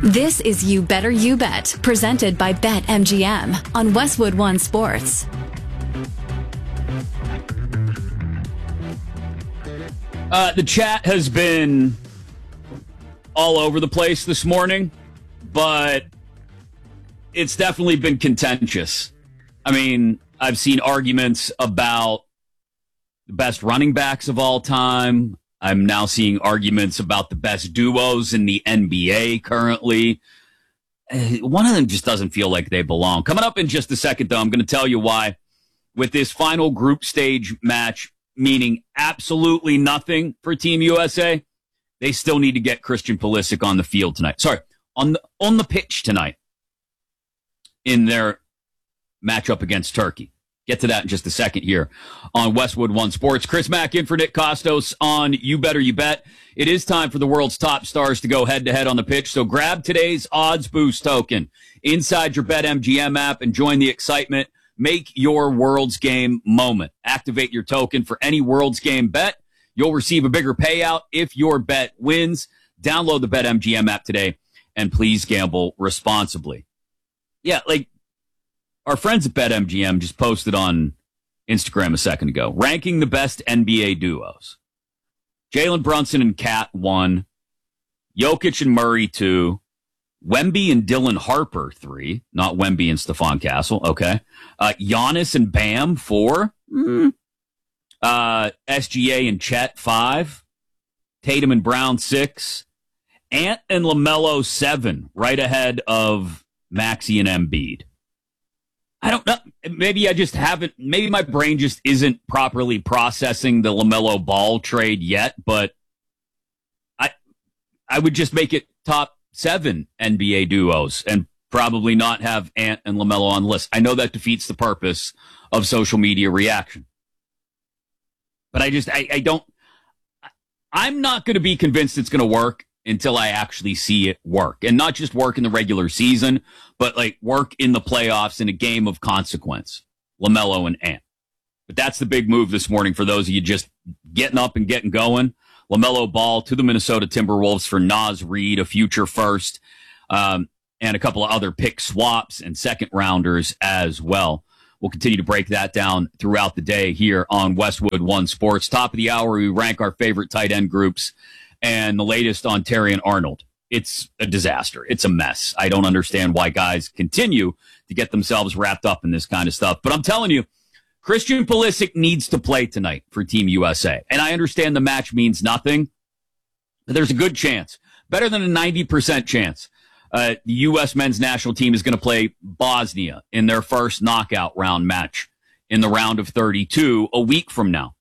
This is You Better You Bet, presented by BetMGM on Westwood One Sports. The chat has been all over the place this morning, but it's definitely been contentious. I mean, I've seen arguments about the best running backs of all time. I'm now seeing arguments about the best duos in the NBA currently. One of them just doesn't feel like they belong. Coming up in just a second, though, I'm going to tell you why. With this final group stage match, meaning absolutely nothing for Team USA, they still need to get Christian Pulisic on the field tonight. Sorry, on the pitch tonight in their matchup against Turkey. Get to that in just a second here on Westwood One Sports. Chris Mack in for Nick Costos on You Better You Bet. It is time for the world's top stars to go head-to-head on the pitch, so grab today's Odds Boost token inside your BetMGM app and join the excitement. Make your World's Game moment. Activate your token for any World's Game bet. You'll receive a bigger payout if your bet wins. Download the BetMGM app today, and please gamble responsibly. Yeah, like, our friends at BetMGM just posted on Instagram a second ago, ranking the best NBA duos. Jalen Brunson and Kat 1, Jokic and Murray 2, Wemby and Dylan Harper 3, not Wemby and Stephon Castle, okay. Giannis and Bam 4, SGA and Chet 5, Tatum and Brown 6, Ant and LaMelo 7, right ahead of Maxey and Embiid. I don't know. Maybe I just haven't. Maybe my brain just isn't properly processing the LaMelo Ball trade yet. But I would just make it top 7 NBA duos and probably not have Ant and LaMelo on the list. I know that defeats the purpose of social media reaction. But I don't. I'm not going to be convinced it's going to work until I actually see it work. And not just work in the regular season, but like work in the playoffs in a game of consequence. LaMelo and Ant. But that's the big move this morning for those of you just getting up and getting going. LaMelo Ball to the Minnesota Timberwolves for Naz Reid, a future first, and a couple of other pick swaps and second rounders as well. We'll continue to break that down throughout the day here on Westwood One Sports. Top of the hour, we rank our favorite tight end groups and the latest on Terrion Arnold. It's a disaster. It's a mess. I don't understand why guys continue to get themselves wrapped up in this kind of stuff. But I'm telling you, Christian Pulisic needs to play tonight for Team USA. And I understand the match means nothing, but there's a good chance, better than a 90% chance, the U.S. men's national team is going to play Bosnia in their first knockout round match in the round of 32 a week from now.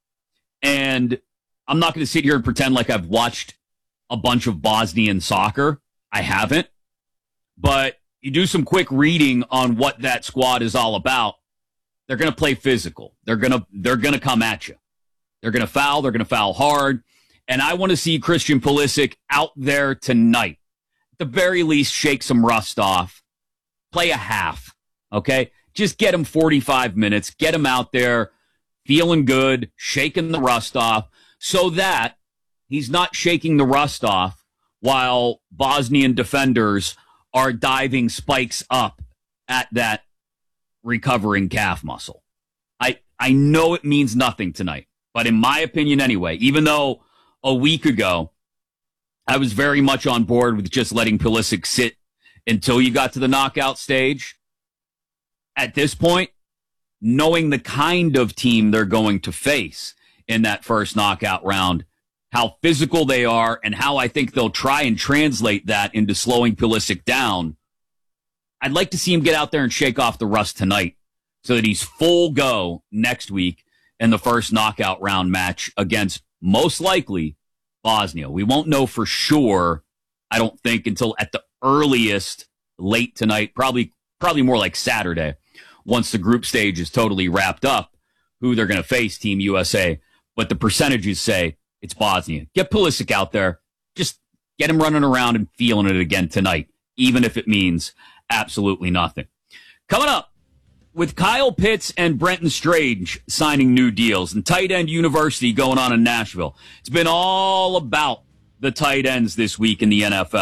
And I'm not going to sit here and pretend like I've watched a bunch of Bosnian soccer. I haven't. But you do some quick reading on what that squad is all about. They're going to play physical. They're going to come at you. They're going to foul. They're going to foul hard. And I want to see Christian Pulisic out there tonight. At the very least, shake some rust off. Play a half. Okay? Just get him 45 minutes. Get him out there feeling good, shaking the rust off, so that he's not shaking the rust off while Bosnian defenders are diving spikes up at that recovering calf muscle. I know it means nothing tonight, but in my opinion anyway, even though a week ago I was very much on board with just letting Pulisic sit until you got to the knockout stage, at this point, knowing the kind of team they're going to face in that first knockout round, how physical they are, and how I think they'll try and translate that into slowing Pulisic down, I'd like to see him get out there and shake off the rust tonight so that he's full go next week in the first knockout round match against, most likely, Bosnia. We won't know for sure, I don't think, until at the earliest late tonight, probably more like Saturday, once the group stage is totally wrapped up, who they're going to face, Team USA. But the percentages say it's Bosnia. Get Pulisic out there. Just get him running around and feeling it again tonight, even if it means absolutely nothing. Coming up, with Kyle Pitts and Brenton Strange signing new deals and tight end university going on in Nashville, it's been all about the tight ends this week in the NFL.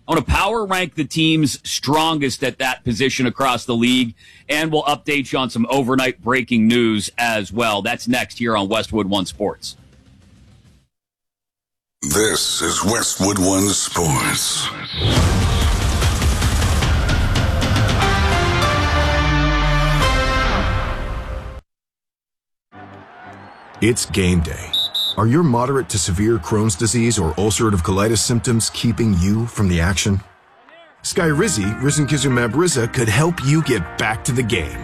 I want to power rank the teams strongest at that position across the league, and we'll update you on some overnight breaking news as well. That's next here on Westwood One Sports. This is Westwood One Sports. It's game day. Are your moderate to severe Crohn's disease or ulcerative colitis symptoms keeping you from the action? Skyrizi, risankizumab Riza, could help you get back to the game.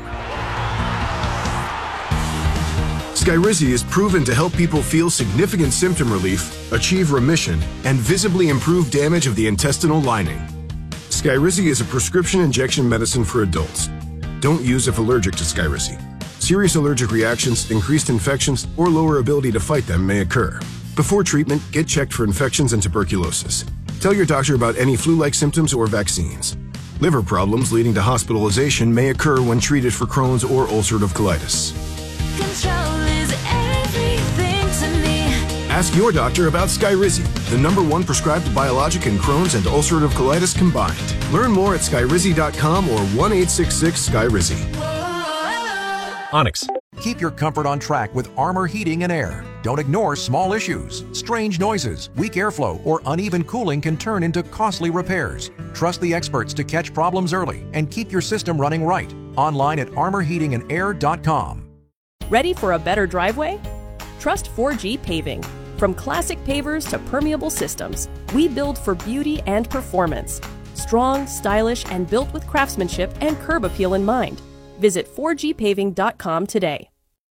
Skyrizi is proven to help people feel significant symptom relief, achieve remission, and visibly improve damage of the intestinal lining. Skyrizi is a prescription injection medicine for adults. Don't use if allergic to Skyrizi. Serious allergic reactions, increased infections, or lower ability to fight them may occur. Before treatment, get checked for infections and tuberculosis. Tell your doctor about any flu-like symptoms or vaccines. Liver problems leading to hospitalization may occur when treated for Crohn's or ulcerative colitis. Control is everything to me. Ask your doctor about Skyrizi, the #1 prescribed biologic in Crohn's and ulcerative colitis combined. Learn more at skyrizi.com or 1-866-SKYRIZI. Onyx. Keep your comfort on track with Armor Heating and Air. Don't ignore small issues. Strange noises, weak airflow, or uneven cooling can turn into costly repairs. Trust the experts to catch problems early and keep your system running right. Online at armorheatingandair.com. Ready for a better driveway? Trust 4G Paving. From classic pavers to permeable systems, we build for beauty and performance. Strong, stylish, and built with craftsmanship and curb appeal in mind. Visit 4gpaving.com today.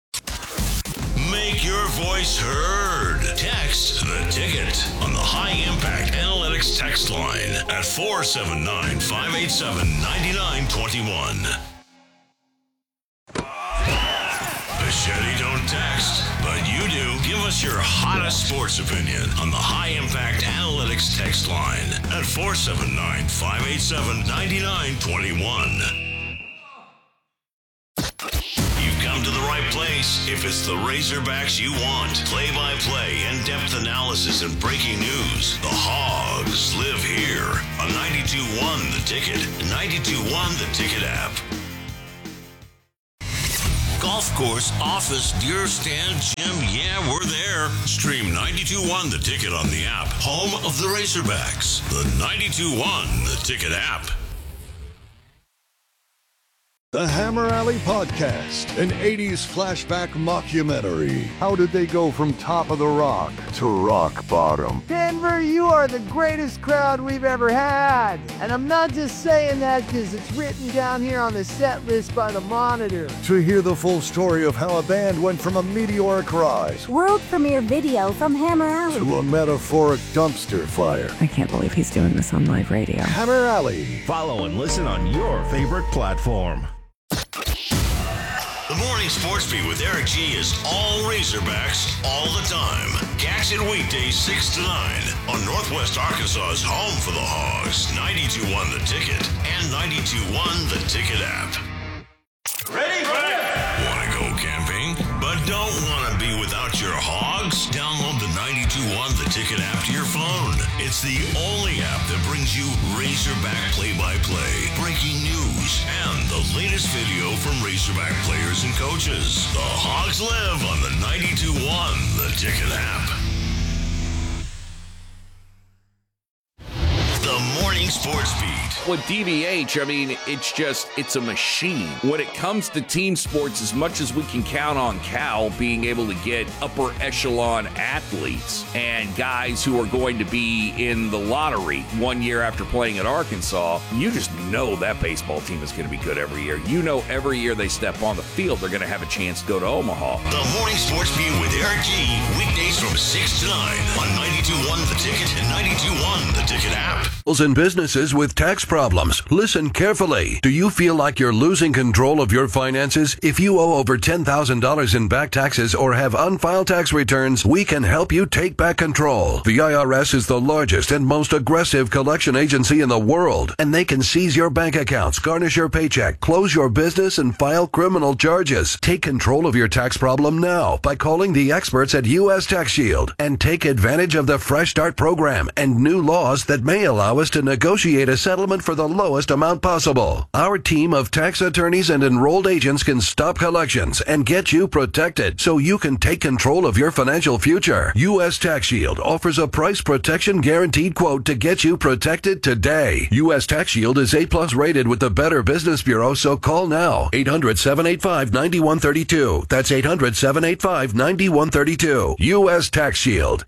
Make your voice heard. Text the ticket on the High Impact Analytics text line at 479-587-9921. Machete don't text, but you do. Give us your hottest sports opinion on the High Impact Analytics text line at 479-587-9921. You've come to the right place if it's the Razorbacks you want. Play-by-play, in-depth analysis, and breaking news. The Hogs live here on 92.1 The Ticket, 92.1 The Ticket app. Golf course, office, deer stand, gym, yeah, we're there. Stream 92.1 The Ticket on the app. Home of the Razorbacks. The 92.1 The Ticket app. The Hammer Alley Podcast, an 80s flashback mockumentary. How did they go from top of the rock to rock bottom? Denver, you are the greatest crowd we've ever had. And I'm not just saying that because it's written down here on the set list by the Monitor. To hear the full story of how a band went from a meteoric rise, world premiere video from Hammer Alley, to a metaphoric dumpster fire. I can't believe he's doing this on live radio. Hammer Alley. Follow and listen on your favorite platform. The Morning Sports Beat with Eric G is all Razorbacks all the time. Catch it weekdays 6 to 9 on Northwest Arkansas's home for the Hogs, 92.1 The Ticket and 92.1 The Ticket app. Ready? Want to go camping, but don't want to be without your Hogs? Download the 92.1 The Ticket app to your phone. It's the only app that brings you Razorback play-by-play, breaking news, and the latest video from Razorback players and coaches. The Hogs live on the 92.1 The Ticket app. The Morning Sports Beat. With DVH, I mean, it's a machine. When it comes to team sports, as much as we can count on Cal being able to get upper echelon athletes and guys who are going to be in the lottery 1 year after playing at Arkansas, you just know that baseball team is going to be good every year. You know every year they step on the field, they're going to have a chance to go to Omaha. The Morning Sports Beat with Eric G. Weekdays from 6 to 9 on 92.1 The Ticket and 92.1 The Ticket app. In businesses with tax problems, listen carefully. Do you feel like you're losing control of your finances? If you owe over $10,000 in back taxes or have unfiled tax returns, we can help you take back control. The IRS is the largest and most aggressive collection agency in the world, and they can seize your bank accounts, garnish your paycheck, close your business, and file criminal charges. Take control of your tax problem now by calling the experts at U.S. Tax Shield and take advantage of the Fresh Start program and new laws clause that may allow us to negotiate a settlement for the lowest amount possible. Our team of tax attorneys and enrolled agents can stop collections and get you protected so you can take control of your financial future. U.S. Tax Shield offers a price protection guaranteed quote to get you protected today. U.S. Tax Shield is A+ rated with the Better Business Bureau, so call now. 800-785-9132. That's 800-785-9132. U.S. Tax Shield.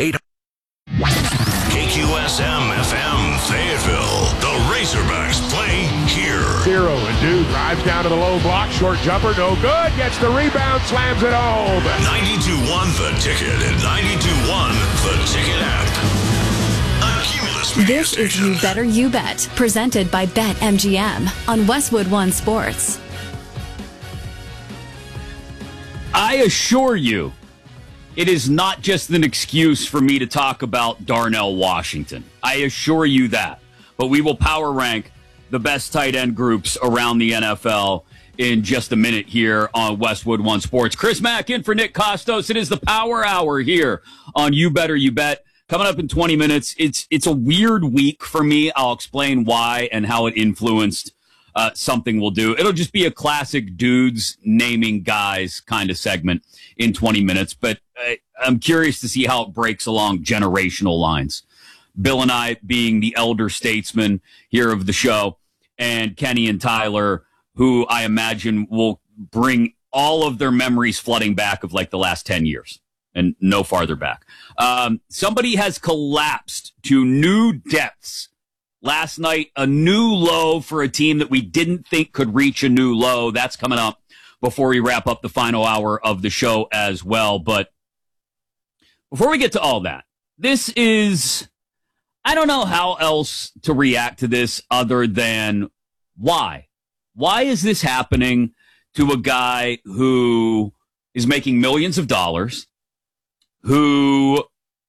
KQSM-FM Fayetteville. The Razorbacks play here. 0 and Dew drives down to the low block. Short jumper, no good. Gets the rebound, slams it home. 92.1 The Ticket and 92.1 The Ticket app. A Cumulus Media This is Station. You Better You Bet, presented by BetMGM on Westwood One Sports. I assure you, it is not just an excuse for me to talk about Darnell Washington. I assure you that. But we will power rank the best tight end groups around the NFL in just a minute here on Westwood One Sports. Chris Mack in for Nick Costos. It is the Power Hour here on You Better You Bet. Coming up in 20 minutes. It's a weird week for me. I'll explain why and how it influenced something we'll do. It'll just be a classic dudes naming guys kind of segment in 20 minutes, but I'm curious to see how it breaks along generational lines. Bill and I being the elder statesmen here of the show, and Kenny and Tyler, who I imagine will bring all of their memories flooding back of like the last 10 years and no farther back. Somebody has collapsed to new depths. Last night, a new low for a team that we didn't think could reach a new low. That's coming up before we wrap up the final hour of the show as well. But before we get to all that, this is, I don't know how else to react to this other than why. Why is this happening to a guy who is making millions of dollars, who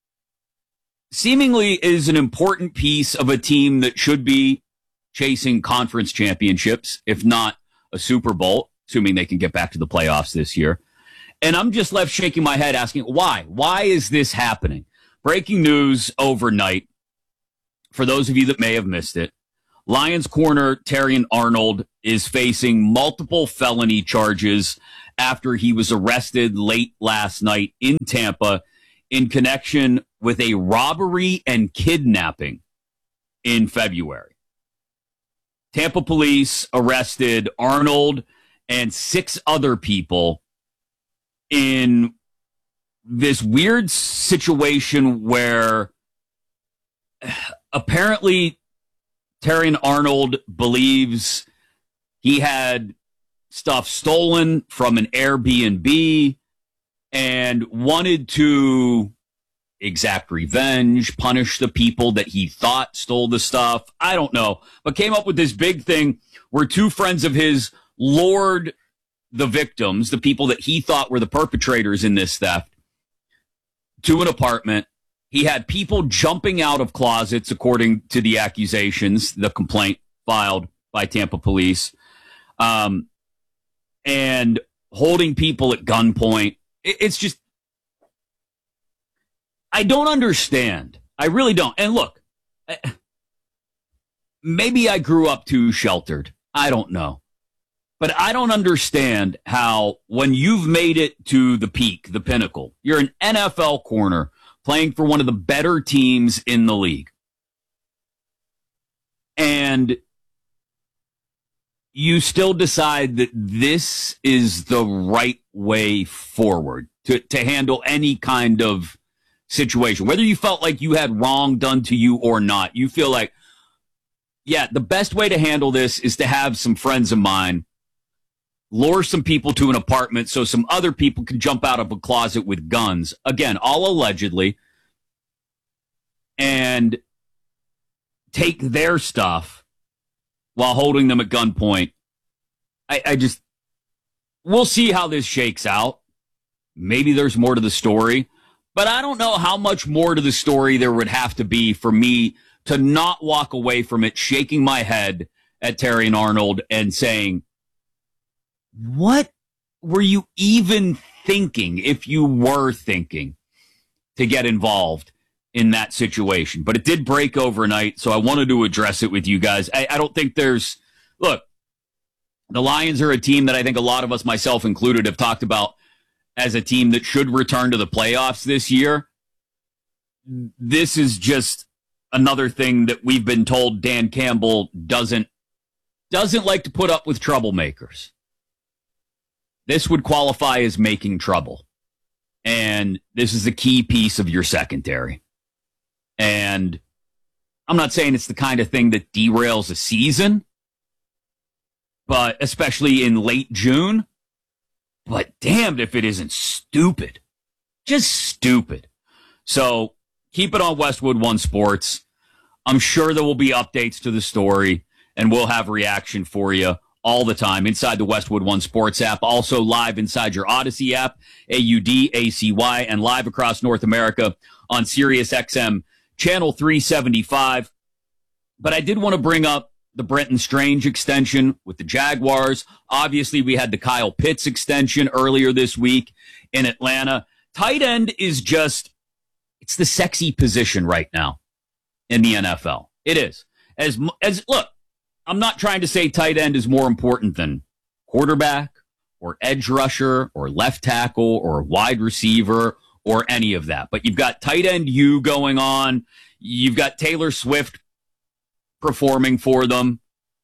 seemingly is an important piece of a team that should be chasing conference championships, if not a Super Bowl, assuming they can get back to the playoffs this year. And I'm just left shaking my head asking, why? Why is this happening? Breaking news overnight, for those of you that may have missed it, Lions corner Terrion Arnold is facing multiple felony charges after he was arrested late last night in Tampa in connection with a robbery and kidnapping in February. Tampa police arrested Arnold and 6 other people in this weird situation where apparently Terrion Arnold believes he had stuff stolen from an Airbnb and wanted to exact revenge, punish the people that he thought stole the stuff. I don't know, but came up with this big thing where 2 friends of his lured the victims, the people that he thought were the perpetrators in this theft, to an apartment. He had people jumping out of closets, according to the accusations, the complaint filed by Tampa police, and holding people at gunpoint. It's just, I don't understand. I really don't. And look, maybe I grew up too sheltered. I don't know. But I don't understand how when you've made it to the peak, the pinnacle, you're an NFL corner playing for one of the better teams in the league, and you still decide that this is the right way forward to handle any kind of situation, whether you felt like you had wrong done to you or not. You feel like, yeah, the best way to handle this is to have some friends of mine lure some people to an apartment so some other people can jump out of a closet with guns, again, all allegedly, and take their stuff while holding them at gunpoint. I just, we'll see how this shakes out. Maybe there's more to the story, but I don't know how much more to the story there would have to be for me to not walk away from it shaking my head at Terrion Arnold and saying, what were you even thinking, if you were thinking, to get involved in that situation. But it did break overnight, so I wanted to address it with you guys. I don't think there's... Look, the Lions are a team that I think a lot of us, myself included, have talked about as a team that should return to the playoffs this year. This is just another thing that we've been told Dan Campbell doesn't like to put up with troublemakers. This would qualify as making trouble. And this is a key piece of your secondary. And I'm not saying it's the kind of thing that derails a season, but especially in late June. But damned if it isn't stupid. Just stupid. So keep it on Westwood One Sports. I'm sure there will be updates to the story, and we'll have reaction for you all the time inside the Westwood One Sports app, also live inside your Odyssey app, AUDACY, and live across North America on Sirius XM Channel 375. But I did want to bring up the Brenton Strange extension with the Jaguars. Obviously, we had the Kyle Pitts extension earlier this week in Atlanta. Tight end is just, it's the sexy position right now in the NFL. It is. Look, I'm not trying to say tight end is more important than quarterback or edge rusher or left tackle or wide receiver or any of that. But you've got tight end U going on. You've got Taylor Swift performing for them.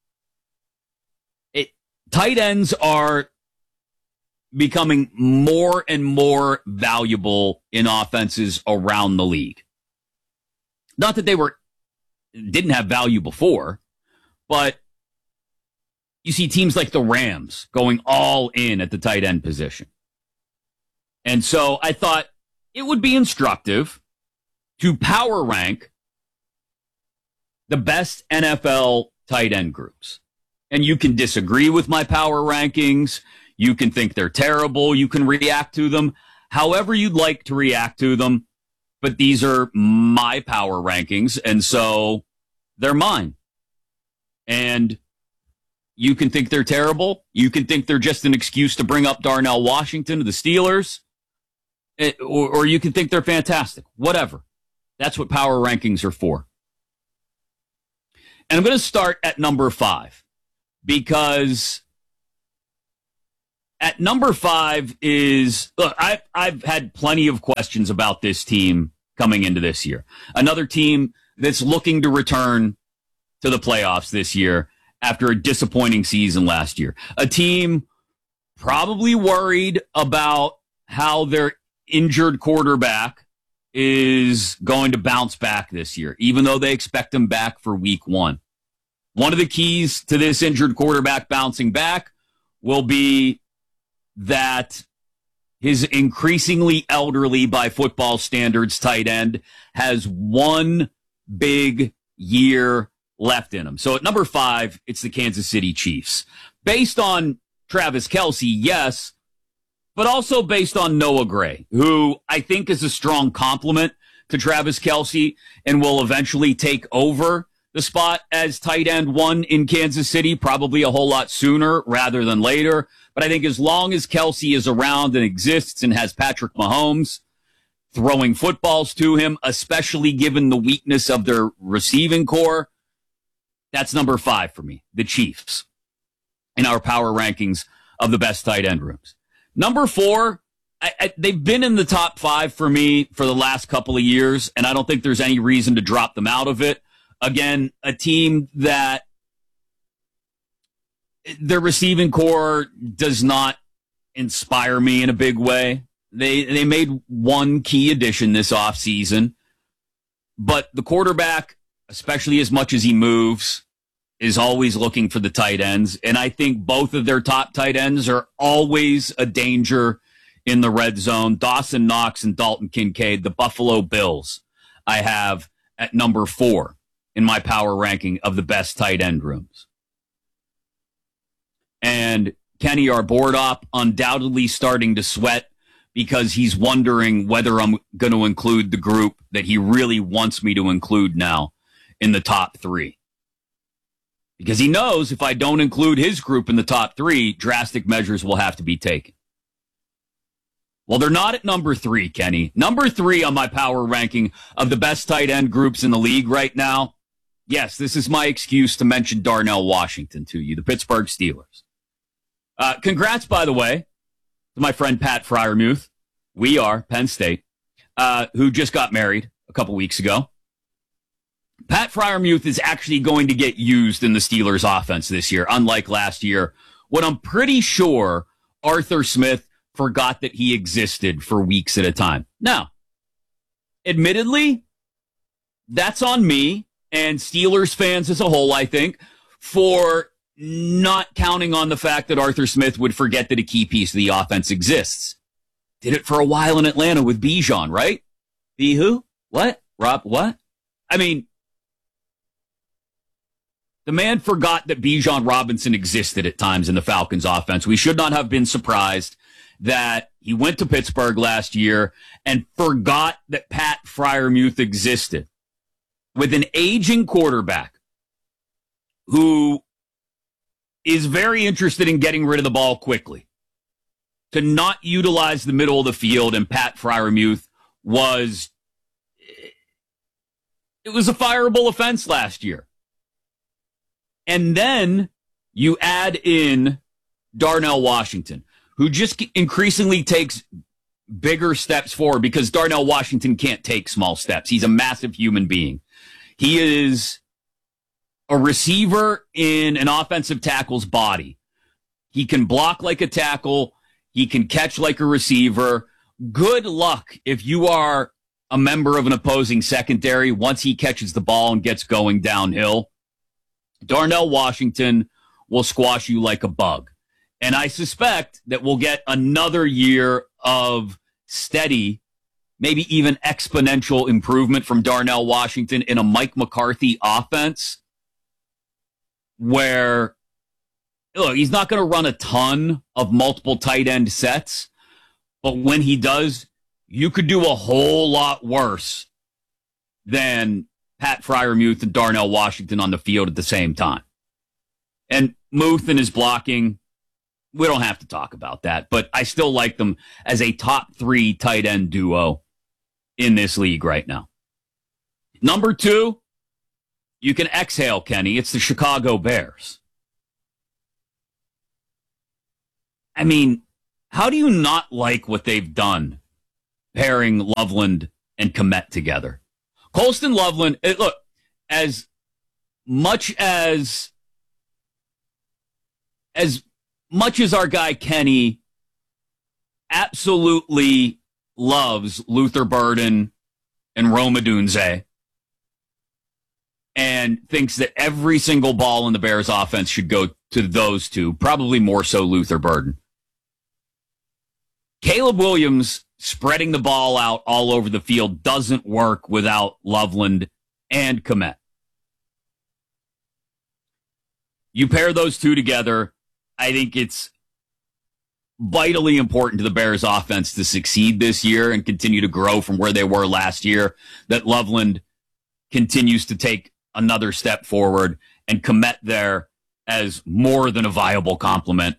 Tight ends are becoming more and more valuable in offenses around the league. Not that they didn't have value before, but you see teams like the Rams going all in at the tight end position. And so I thought it would be instructive to power rank the best NFL tight end groups. And you can disagree with my power rankings. You can think they're terrible. You can react to them however you'd like to react to them. But these are my power rankings, and so they're mine. And you can think they're terrible. You can think they're just an excuse to bring up Darnell Washington to the Steelers. Or you can think they're fantastic. Whatever. That's what power rankings are for. And I'm going to start at number 5. Because at number 5 is, look, I've had plenty of questions about this team coming into this year. Another team that's looking to return to the playoffs this year after a disappointing season last year. A team probably worried about how their injured quarterback is going to bounce back this year, even though they expect him back for week 1. One of the keys to this injured quarterback bouncing back will be that his increasingly elderly, by football standards, tight end has one big year left in him. So at number 5, it's the Kansas City Chiefs. Based on Travis Kelce, yes, but also based on Noah Gray, who I think is a strong complement to Travis Kelce and will eventually take over the spot as tight end 1 in Kansas City, probably a whole lot sooner rather than later. But I think as long as Kelce is around and exists and has Patrick Mahomes throwing footballs to him, especially given the weakness of their receiving core, that's number 5 for me, the Chiefs, in our power rankings of the best tight end rooms. Number 4, they've been in the top 5 for me for the last couple of years, and I don't think there's any reason to drop them out of it. Again, a team that their receiving core does not inspire me in a big way. They made one key addition this offseason, but the quarterback, especially as much as he moves, is always looking for the tight ends. And I think both of their top tight ends are always a danger in the red zone. Dawson Knox and Dalton Kincaid, the Buffalo Bills, I have at number 4 in my power ranking of the best tight end rooms. And Kenny Arbordop undoubtedly starting to sweat because he's wondering whether I'm going to include the group that he really wants me to include now in the top 3. Because he knows if I don't include his group in the top 3, drastic measures will have to be taken. Well, they're not at number 3, Kenny. Number 3 on my power ranking of the best tight end groups in the league right now. Yes, this is my excuse to mention Darnell Washington to you, the Pittsburgh Steelers. Congrats, by the way, to my friend Pat Freiermuth. We are Penn State, who just got married a couple weeks ago. Pat Freiermuth is actually going to get used in the Steelers offense this year, unlike last year, when I'm pretty sure Arthur Smith forgot that he existed for weeks at a time. Now, admittedly, that's on me and Steelers fans as a whole, I think, for not counting on the fact that Arthur Smith would forget that a key piece of the offense exists. Did it for a while in Atlanta with Bijan, right? B who? What? Rob, what? I mean, the man forgot that Bijan Robinson existed at times in the Falcons offense. We should not have been surprised that he went to Pittsburgh last year and forgot that Pat Freiermuth existed. With an aging quarterback who is very interested in getting rid of the ball quickly, to not utilize the middle of the field, and Pat Freiermuth was a fireable offense last year. And then you add in Darnell Washington, who just increasingly takes bigger steps forward because Darnell Washington can't take small steps. He's a massive human being. He is a receiver in an offensive tackle's body. He can block like a tackle. He can catch like a receiver. Good luck if you are a member of an opposing secondary once he catches the ball and gets going downhill. Darnell Washington will squash you like a bug. And I suspect that we'll get another year of steady, maybe even exponential improvement from Darnell Washington in a Mike McCarthy offense where, look, he's not going to run a ton of multiple tight end sets, but when he does, you could do a whole lot worse than Pat Freiermuth and Darnell Washington on the field at the same time. And Muth and his blocking, we don't have to talk about that, but I still like them as a top 3 tight end duo in this league right now. Number 2, you can exhale, Kenny. It's the Chicago Bears. I mean, how do you not like what they've done pairing Loveland and Kmet together? Colston Loveland, look, as much as our guy Kenny absolutely loves Luther Burden and Rome Odunze and thinks that every single ball in the Bears offense should go to those two, probably more so Luther Burden. Caleb Williams spreading the ball out all over the field doesn't work without Loveland and Kmet. You pair those two together, I think it's vitally important to the Bears offense to succeed this year and continue to grow from where they were last year, that Loveland continues to take another step forward and Kmet there as more than a viable complement.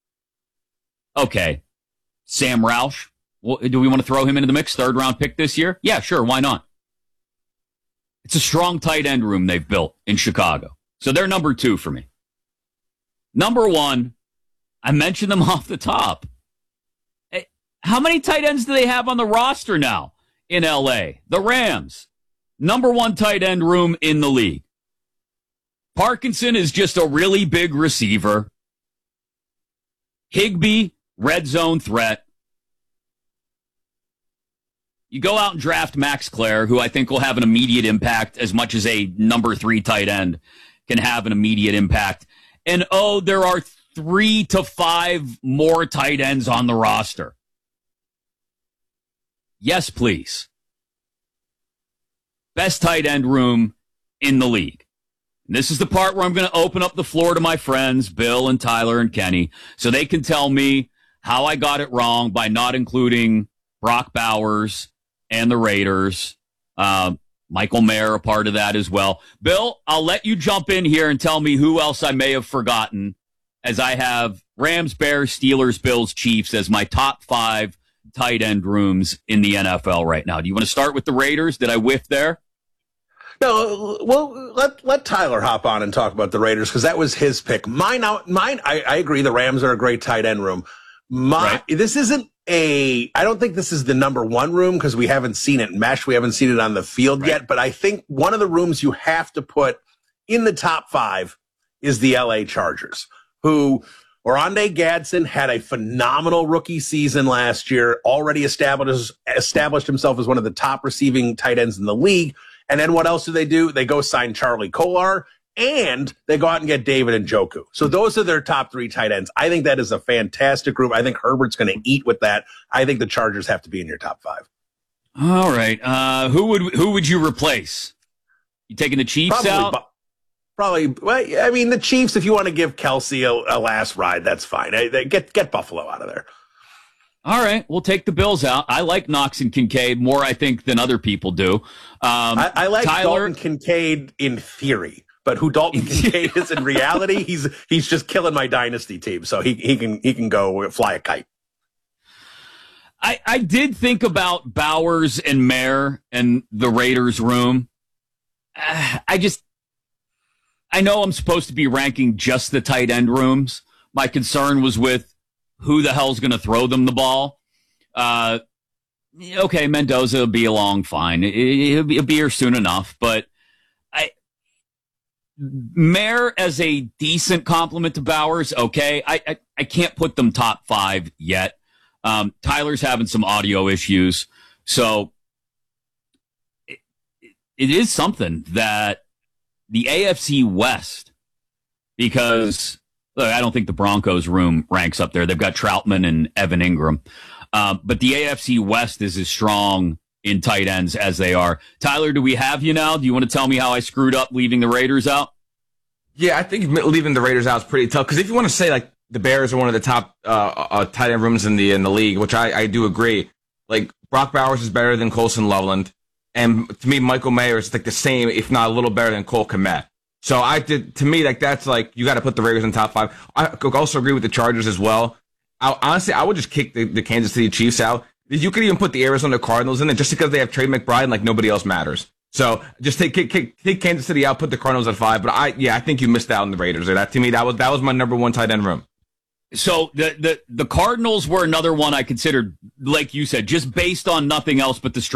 Okay. Sam Roush. Well, do we want to throw him into the mix? 3rd round pick this year? Yeah, sure. Why not? It's a strong tight end room they've built in Chicago. So they're number 2 for me. Number 1, I mentioned them off the top. How many tight ends do they have on the roster now in LA? The Rams. Number 1 tight end room in the league. Parkinson is just a really big receiver. Higbee, red zone threat. You go out and draft Max Clare, who I think will have an immediate impact as much as a number 3 tight end can have an immediate impact. And, there are 3 to 5 more tight ends on the roster. Yes, please. Best tight end room in the league. And this is the part where I'm going to open up the floor to my friends, Bill and Tyler and Kenny, so they can tell me how I got it wrong by not including Brock Bowers and the Raiders. Michael Mayer, a part of that as well. Bill, I'll let you jump in here and tell me who else I may have forgotten, as I have Rams, Bears, Steelers, Bills, Chiefs as my top 5 tight end rooms in the NFL right now. Do you want to start with the Raiders? Did I whiff there? No, well, let Tyler hop on and talk about the Raiders because that was his pick. Mine, I agree. The Rams are a great tight end room. This isn't I don't think this is the number one room because we haven't seen it mesh. We haven't seen it on the field yet. But I think one of the rooms you have to put in the top 5 is the LA Chargers, who Oronde Gadsden had a phenomenal rookie season last year, already established himself as one of the top receiving tight ends in the league. And then what else do? They go sign Charlie Kolar, and they go out and get David Njoku. So those are their top 3 tight ends. I think that is a fantastic group. I think Herbert's going to eat with that. I think the Chargers have to be in your top 5. All right. Who would you replace? You taking the Chiefs out? Probably. Well, I mean, the Chiefs, if you want to give Kelsey a last ride, that's fine. Get Buffalo out of there. All right, we'll take the Bills out. I like Knox and Kincaid more, I think, than other people do. I like Dalton Kincaid in theory, but who Dalton Kincaid is in reality, he's just killing my dynasty team. So he can go fly a kite. I did think about Bowers and Mayer and the Raiders room. I know I'm supposed to be ranking just the tight end rooms. My concern was with who the hell's going to throw them the ball. Okay, Mendoza will be along fine. He'll be here soon enough. But Mayer as a decent compliment to Bowers, okay. I can't put them top 5 yet. Tyler's having some audio issues. So it is something that the AFC West, because look, I don't think the Broncos room ranks up there. They've got Troutman and Evan Ingram. But the AFC West is as strong in tight ends as they are. Tyler, do we have you now? Do you want to tell me how I screwed up leaving the Raiders out? Yeah, I think leaving the Raiders out is pretty tough. Because if you want to say, like, the Bears are one of the top tight end rooms in the league, which I do agree. Like, Brock Bowers is better than Colson Loveland. And to me, Michael Mayer is like the same, if not a little better than Cole Kmet. So to me, like, that's like, you got to put the Raiders in top 5. I also agree with the Chargers as well. Honestly, I would just kick the Kansas City Chiefs out. You could even put the Arizona Cardinals in there just because they have Trey McBride and like nobody else matters. So just take Kansas City out, put the Cardinals at 5. But I think you missed out on the Raiders. That to me, that was my number 1 tight end room. So the Cardinals were another one I considered, like you said, just based on nothing else but the